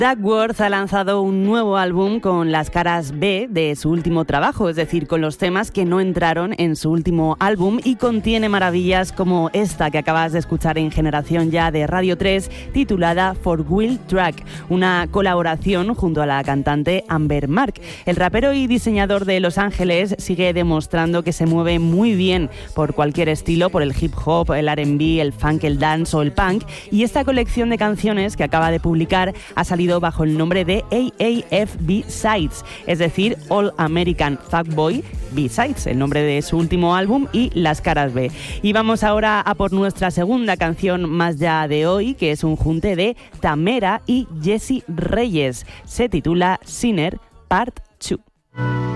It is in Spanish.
Duckworth ha lanzado un nuevo álbum con las caras B de su último trabajo, es decir, con los temas que no entraron en su último álbum, y contiene maravillas como esta que acabas de escuchar en Generación Ya de Radio 3, titulada For Will Track, una colaboración junto a la cantante Amber Mark. El rapero y diseñador de Los Ángeles sigue demostrando que se mueve muy bien por cualquier estilo, por el hip hop, el R&B, el funk, el dance o el punk, y esta colección de canciones que acaba de publicar ha salido bajo el nombre de AAF B-Sides, es decir, All American Fuckboy B-Sides, el nombre de su último álbum y las caras B. Y vamos ahora a por nuestra segunda canción más ya de hoy, que es un junte de Tamera y Jessie Reyes. Se titula Sinner Part 2.